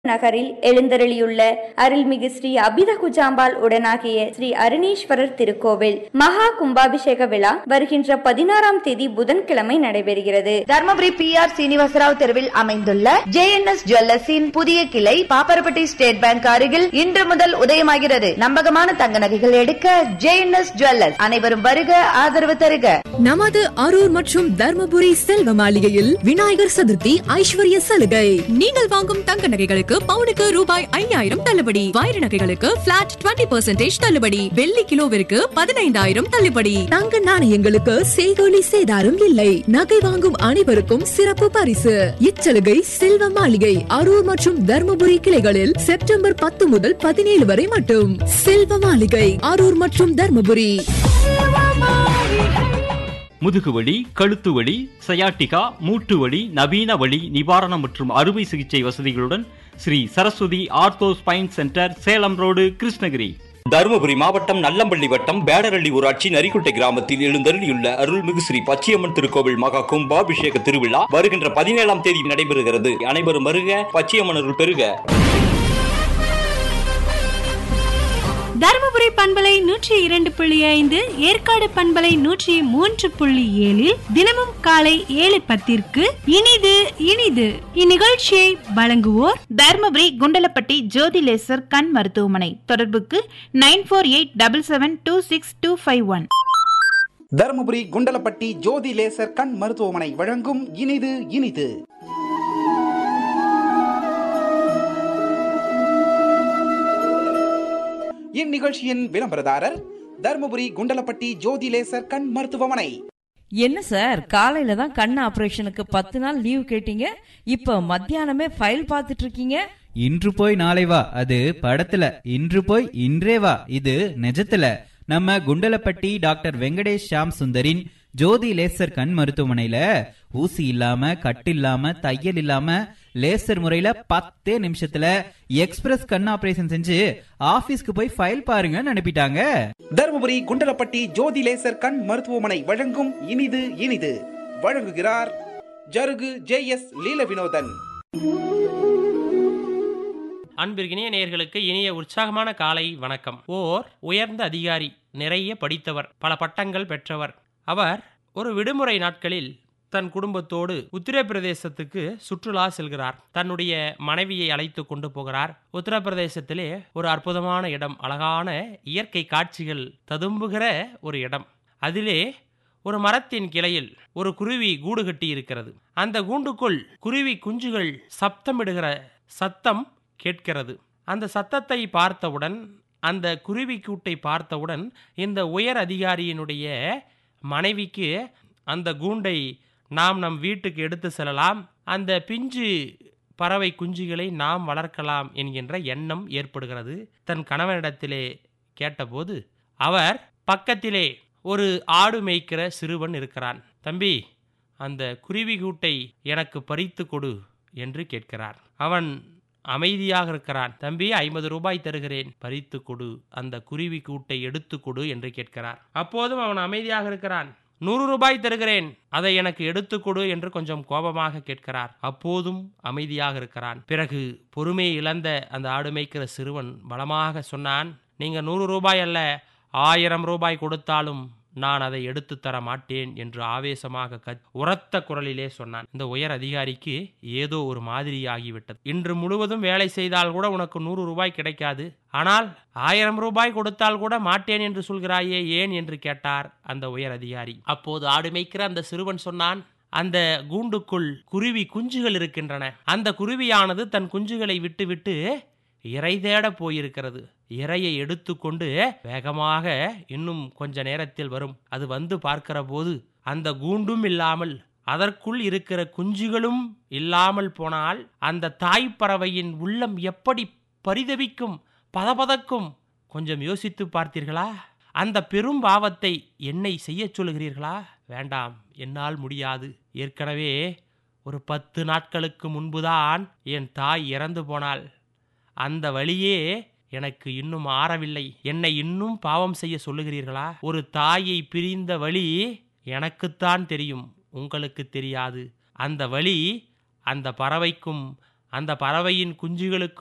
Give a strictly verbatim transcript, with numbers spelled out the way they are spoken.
நகரில் எழுந்தருளியுள்ள அருள்மிகு ஸ்ரீ அபித குஜாம்பாள் உடனாகிய ஸ்ரீ அருணீஸ்வரர் திருக்கோவில் மகா கும்பாபிஷேக விழா வருகின்ற பதினாறாம் தேதி புதன்கிழமை நடைபெறுகிறது. தர்மபுரி பி ஆர் சீனிவாசராவ் தெருவில் அமைந்துள்ள ஜே என் எஸ் ஜுவல்லர்ஸின் புதிய கிளை பாப்பரப்பட்டி ஸ்டேட் பேங்க் அருகில் இன்று முதல் உதயமாகிறது. நம்பகமான தங்க நகைகள் எடுக்க ஜே என் எஸ் ஜுவல்லர்ஸ். அனைவரும் வருக, ஆதரவு தருக. நமது அரூர் மற்றும் தர்மபுரி செல்வ மாளிகையில் விநாயகர் சதுர்த்தி ஐஸ்வர்ய சலுகை. நீங்கள் வாங்கும் தங்க நகைகளுக்கு பவுனுக்கு ரூபாய் ஐயாயிரம் தள்ளுபடி, வைர நகைகளுக்கு பிளாட் இருபது பர்சன்டேஜ் தள்ளுபடி, வெள்ளி கிலோவிற்கு பதினைந்தாயிரம் தள்ளுபடி, தங்க நாணயங்களுக்கு செய்கூலி சேதாரம் இல்லை. நகை வாங்கும் அனைவருக்கும் சிறப்பு பரிசு. இச்சலுகை செல்வ மாளிகை அரூர் மற்றும் தர்மபுரி கிளைகளில் செப்டம்பர் பத்து முதல் பதினேழு வரை மட்டும். செல்வ மாளிகை அரூர் மற்றும் தர்மபுரி. முதுகுவலி, கழுத்து வலி, சயாட்டிகா, மூட்டு வலி, நவீன வலி நிவாரணம் மற்றும் அறுவை சிகிச்சை வசதிகளுடன் Sri Saraswati ortho spine centre, Salem road, Krishnagiri. Dharmapuri மாவட்டம் நல்லம்பள்ளி வட்டம் பேடரள்ளி ஊராட்சி நரிக்குட்டை கிராமத்தில் எழுந்தருளியுள்ள அருள்மிகு ஸ்ரீ பச்சையம்மன் திருக்கோவில் மகா கும்பாபிஷேக திருவிழா வருகின்ற பதினேழாம் தேதி நடைபெறுகிறது. அனைவரும் வருக, பச்சையம்மன் அருள் பெறுக. தருமபுரி பண்பலை நூற்றி இரண்டு புள்ளி ஐந்து, ஏற்காடு பண்பலை நூற்றி மூன்று புள்ளி ஏழில் தினமும் காலை ஏழு பத்திற்கு இனிது இனிது இந்நிகழ்ச்சியை வழங்குவோர் தருமபுரி குண்டலப்பட்டி ஜோதி லேசர் கண் மருத்துவமனை. தொடர்புக்கு nine four eight double seven two six two five one. Dharmapuri Kundalapatti ஜோதி லேசர் கண் மருத்துவமனை வழங்கும் இனிது இனிது. இந்நிகழ்ச்சியின் விளம்பரதாரர் தர்மபுரி குண்டலப்பட்டி ஜோதி லேசர் கண் மருத்துவமனை. என்ன சார், காலையில தான் கண் ஆபரேஷனுக்கு பத்து நாள் லீவ் கேட்டீங்க, இப்ப மத்தியானமே ஃபைல் பாத்துட்டு இருக்கீங்க. இன்று போய் நாளை வா, அது படத்துல. இன்று போய் இன்றே வா, இது நிஜத்துல. நம்ம குண்டலப்பட்டி டாக்டர் வெங்கடேஷ் ஷாம் சுந்தரின் ஜோதி லேசர் கண் மருத்துவமனையில ஊசி இல்லாம, கட்டு இல்லாம, தையல் இல்லாம லேசர் முறையில பத்தே நிமிஷத்துல எக்ஸ்பிரஸ் கண் ஆபரேஷன் செஞ்சு ஆபீஸ்க்கு போய் ஃபைல் பாருங்கன்னு அனுப்பிட்டாங்க. தருமபுரி குண்டலப்பட்டி ஜோதி லேசர் கண் மருத்துவமனை வழங்கும் இனிது இனிது. வழங்குகிறார் ஜருகு ஜே எஸ் லீல வினோதன். அன்பிற்கினிய நேயர்களுக்கு இனிய உற்சாகமான காலை வணக்கம். ஓர் உயர்ந்த அதிகாரி, நிறைய படித்தவர், பல பட்டங்கள் பெற்றவர். அவர் ஒரு விடுமுறை நாட்களில் தன் குடும்பத்தோடு உத்தரப்பிரதேசத்துக்கு சுற்றுலா செல்கிறார். தன்னுடைய மனைவியை அழைத்து கொண்டு போகிறார். உத்தரப்பிரதேசத்திலே ஒரு அற்புதமான இடம், அழகான இயற்கை காட்சிகள் ததும்புகிற ஒரு இடம். அதிலே ஒரு மரத்தின் கிளையில் ஒரு குருவி கூடு கட்டி இருக்கிறது. அந்த கூண்டுக்குள் குருவி குஞ்சுகள் சப்தமிடுகிற சத்தம் கேட்கிறது. அந்த சத்தத்தை பார்த்தவுடன், அந்த குருவி கூட்டை பார்த்தவுடன் இந்த உயர் அதிகாரியினுடைய மனைவிக்கு அந்த கூண்டை நாம் நம் வீட்டுக்கு எடுத்து செல்லலாம், அந்த பிஞ்சு பறவை குஞ்சுகளை நாம் வளர்க்கலாம் என்கின்ற எண்ணம் ஏற்படுகிறது. தன் கணவனிடத்திலே கேட்டபோது அவர் பக்கத்திலே ஒரு ஆடு மேய்க்கிற சிறுவன் இருக்கிறான். தம்பி, அந்த குருவி கூட்டை எனக்கு பறித்து கொடு என்று கேட்கிறார். அவன் அமைதியாக இருக்கிறான். தம்பி, ஐம்பது ரூபாய் தருகிறேன், பறித்து கொடு, அந்த குருவி கூட்டை எடுத்து கொடு என்று கேட்கிறார். அப்போதும் அவன் அமைதியாக இருக்கிறான். நூறு ரூபாய் தருகிறேன், அதை எனக்கு எடுத்து கொடு என்று கொஞ்சம் கோபமாக கேட்கிறார். அப்போதும் அமைதியாக இருக்கிறான். பிறகு பொறுமையை இழந்த அந்த ஆடு மேய்க்கிற சிறுவன் பலமாக சொன்னான், நீங்க நூறு ரூபாய் அல்ல, ஆயிரம் ரூபாய் கொடுத்தாலும் நான் அதை எடுத்து தர மாட்டேன் என்று ஆவேசமாக கத் உரத்த குரலிலே சொன்னான். இந்த உயர் அதிகாரிக்கு ஏதோ ஒரு மாதிரி ஆகிவிட்டது. இன்று முழுவதும் வேலை செய்தால் கூட உனக்கு நூறு ரூபாய் கிடைக்காது, ஆனால் ஆயிரம் ரூபாய் கொடுத்தால் கூட மாட்டேன் என்று சொல்கிறாயே, ஏன் என்று கேட்டார் அந்த உயர் அதிகாரி. அப்போது ஆடு மேய்க்கிற அந்த சிறுவன் சொன்னான், அந்த கூண்டுக்குள் குருவி குஞ்சுகள் இருக்கின்றன. அந்த குருவியானது தன் குஞ்சுகளை விட்டு விட்டு இறை தேட போயிருக்கிறது. இறையை எடுத்துக்கொண்டு வேகமாக இன்னும் கொஞ்ச நேரத்தில் வரும். அது வந்து பார்க்கிற போது அந்த கூண்டும் இல்லாமல், அதற்குள் இருக்கிற குஞ்சுகளும் இல்லாமல் போனால் அந்த தாய்ப்பறவையின் உள்ளம் எப்படி பரிதவிக்கும், பதபதக்கும். கொஞ்சம் யோசித்து பார்த்தீர்களா? அந்த பெரும் பாவத்தை என்னை செய்ய சொல்லுகிறீர்களா? வேண்டாம், என்னால் முடியாது. ஏற்கனவே ஒரு பத்து நாட்களுக்கு முன்புதான் என் தாய் இறந்து போனாள். அந்த வழியே எனக்கு இன்னும் ஆறவில்லை. என்னை இன்னும் பாவம் செய்ய சொல்லுகிறீர்களா? ஒரு தாயை பிரிந்த வழி எனக்குத்தான் தெரியும், உங்களுக்கு தெரியாது. அந்த வழி அந்த பறவைக்கும் அந்த பறவையின் குஞ்சுகளுக்கு